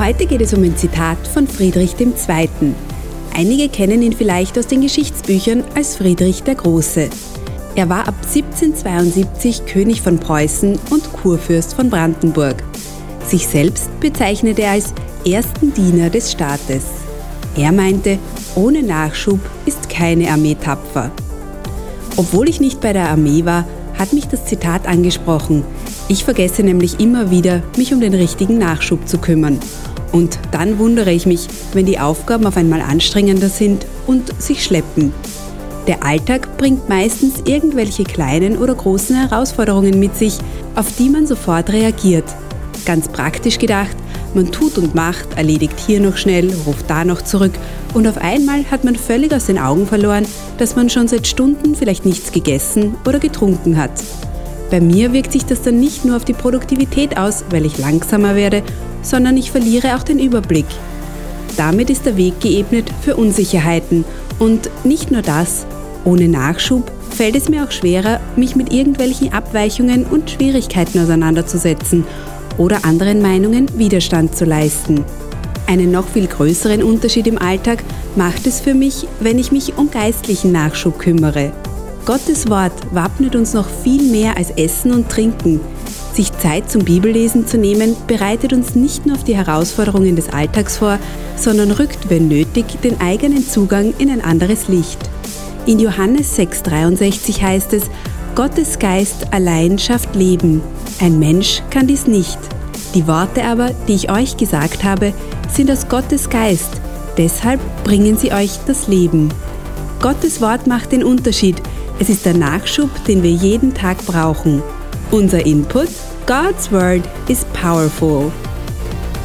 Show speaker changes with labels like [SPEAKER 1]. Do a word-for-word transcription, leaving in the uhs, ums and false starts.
[SPEAKER 1] Heute geht es um ein Zitat von Friedrich der Zweite. Einige kennen ihn vielleicht aus den Geschichtsbüchern als Friedrich der Große. Er war ab siebzehnhundertzweiundsiebzig König von Preußen und Kurfürst von Brandenburg. Sich selbst bezeichnete er als ersten Diener des Staates. Er meinte, ohne Nachschub ist keine Armee tapfer. Obwohl ich nicht bei der Armee war, hat mich das Zitat angesprochen. Ich vergesse nämlich immer wieder, mich um den richtigen Nachschub zu kümmern. Und dann wundere ich mich, wenn die Aufgaben auf einmal anstrengender sind und sich schleppen. Der Alltag bringt meistens irgendwelche kleinen oder großen Herausforderungen mit sich, auf die man sofort reagiert. Ganz praktisch gedacht, man tut und macht, erledigt hier noch schnell, ruft da noch zurück und auf einmal hat man völlig aus den Augen verloren, dass man schon seit Stunden vielleicht nichts gegessen oder getrunken hat. Bei mir wirkt sich das dann nicht nur auf die Produktivität aus, weil ich langsamer werde, sondern ich verliere auch den Überblick. Damit ist der Weg geebnet für Unsicherheiten und nicht nur das, ohne Nachschub fällt es mir auch schwerer, mich mit irgendwelchen Abweichungen und Schwierigkeiten auseinanderzusetzen oder anderen Meinungen Widerstand zu leisten. Einen noch viel größeren Unterschied im Alltag macht es für mich, wenn ich mich um geistlichen Nachschub kümmere. Gottes Wort wappnet uns noch viel mehr als Essen und Trinken. Sich Zeit zum Bibellesen zu nehmen, bereitet uns nicht nur auf die Herausforderungen des Alltags vor, sondern rückt, wenn nötig, den eigenen Zugang in ein anderes Licht. In Johannes sechs dreiundsechzig heißt es, Gottes Geist allein schafft Leben. Ein Mensch kann dies nicht. Die Worte aber, die ich euch gesagt habe, sind aus Gottes Geist. Deshalb bringen sie euch das Leben. Gottes Wort macht den Unterschied. Es ist der Nachschub, den wir jeden Tag brauchen. Unser Input: God's Word is powerful.